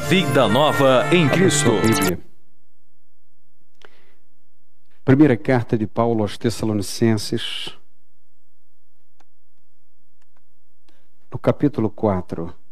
Vida nova em Cristo. Primeira carta de Paulo aos Tessalonicenses, no capítulo 4.